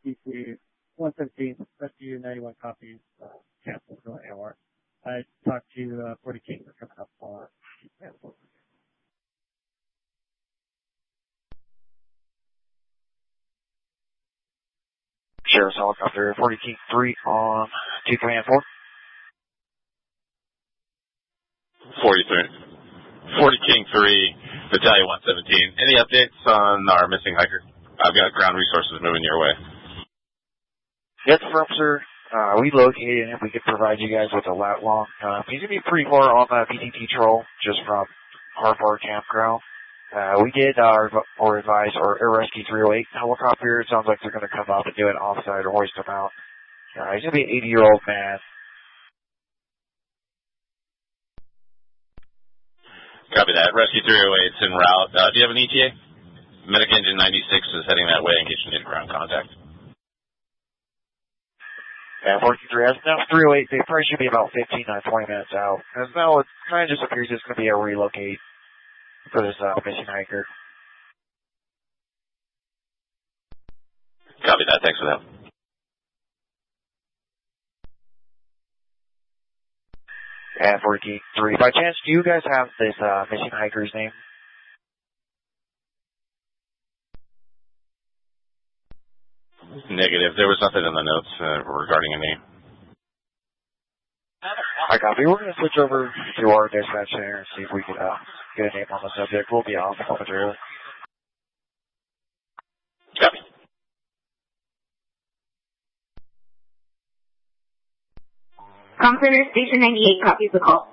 DC 117, Rescue 91 copies, cancel no AR. I talked to 40 King for coming up on cancel. Sheriff's Helicopter 40 King 3 on 2, 3, and 4. 40 King 3, Battalion 117. Any updates on our missing hiker? I've got ground resources moving your way. Yes, sir. We located him. We could provide you guys with a lat long. He's going to be pretty far on the PTT troll, just from Harvard Campground. We did advise our Air Rescue 308 helicopter. It sounds like they're going to come up and do an offside or hoist him out. He's going to be an 80-year-old man. Copy that. Rescue 308's en route. Do you have an ETA? Medic Engine 96 is heading that way in case you need ground contact. Yeah, 43 has now 308. They probably should be about 15 to 20 minutes out. As now it kind of just appears it's going to be a relocate for this missing hiker. Copy that. Thanks for that. Yeah, 43. By chance, do you guys have this missing hiker's name? Negative. There was nothing in the notes regarding a name. I copy. We're going to switch over to our dispatch center and see if we can get a name on the subject. We'll be off momentarily. Copy. Com Center Station 98 copies the call.